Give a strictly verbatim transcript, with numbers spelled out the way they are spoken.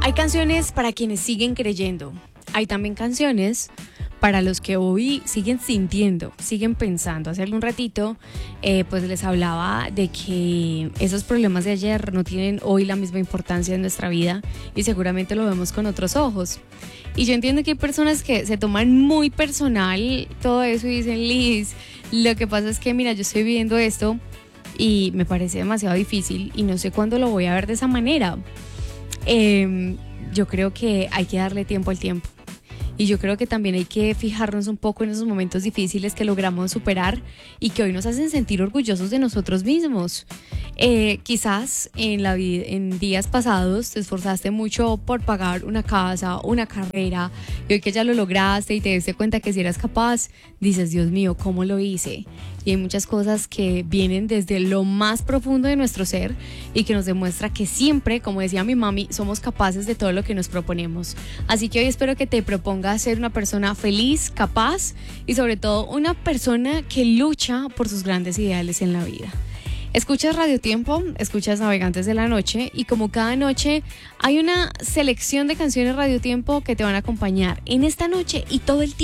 Hay canciones para quienes siguen creyendo. Hay también canciones para los que hoy siguen sintiendo, siguen pensando. Hace algún ratito, eh, pues les hablaba de que esos problemas de ayer no tienen hoy la misma importancia en nuestra vida y seguramente lo vemos con otros ojos. Y yo entiendo que hay personas que se toman muy personal todo eso y dicen, Liz, lo que pasa es que mira, yo estoy viviendo esto y me parece demasiado difícil y no sé cuándo lo voy a ver de esa manera. Eh, yo creo que hay que darle tiempo al tiempo. Y yo creo que también hay que fijarnos un poco en esos momentos difíciles que logramos superar y que hoy nos hacen sentir orgullosos de nosotros mismos. Eh, quizás en, la vida, en días pasados te esforzaste mucho por pagar una casa, una carrera, y hoy que ya lo lograste y te diste cuenta que si eras capaz, dices, Dios mío, ¿cómo lo hice? Y hay muchas cosas que vienen desde lo más profundo de nuestro ser y que nos demuestra que siempre, como decía mi mami, somos capaces de todo lo que nos proponemos. Así que hoy espero que te propongas ser una persona feliz, capaz y sobre todo una persona que lucha por sus grandes ideales en la vida. Escuchas Radio Tiempo, escuchas Navegantes de la Noche y como cada noche hay una selección de canciones Radio Tiempo que te van a acompañar en esta noche y todo el tiempo.